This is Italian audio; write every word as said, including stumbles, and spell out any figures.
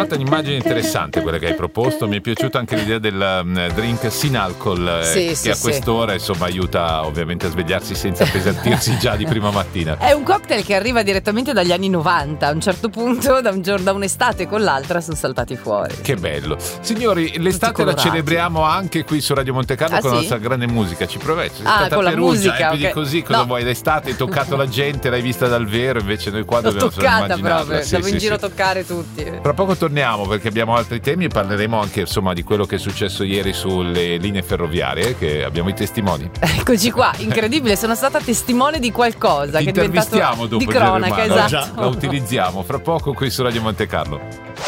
stata un'immagine interessante quella che hai proposto. Mi è piaciuta anche l'idea del um, drink sin alcol, eh, sì, che sì, a sì. quest'ora insomma aiuta ovviamente a svegliarsi senza appesantirsi già di prima mattina. È un cocktail che arriva direttamente dagli anni novanta. A un certo punto, da, un giorno, da un'estate con l'altra, sono saltati fuori. Che bello. Signori, l'estate la celebriamo anche qui su Radio Monte Carlo, ah, con sì? la nostra grande musica. Ci provetti? Sei ah, stata con a la Perugia, musica, e quindi okay. così cosa no. vuoi? L'estate hai toccato la gente, l'hai vista dal vero, invece noi qua L'ho dobbiamo solo toccata immaginarla. proprio, sì, stavo sì, in giro sì. a toccare tutti. Tra poco torniamo perché abbiamo altri temi e parleremo anche insomma di quello che è successo ieri sulle linee ferroviarie, che abbiamo i testimoni. Eccoci qua, incredibile, sono stata testimone di qualcosa che è diventato dopo di cronaca, esatto. la utilizziamo fra poco qui su Radio Monte Carlo.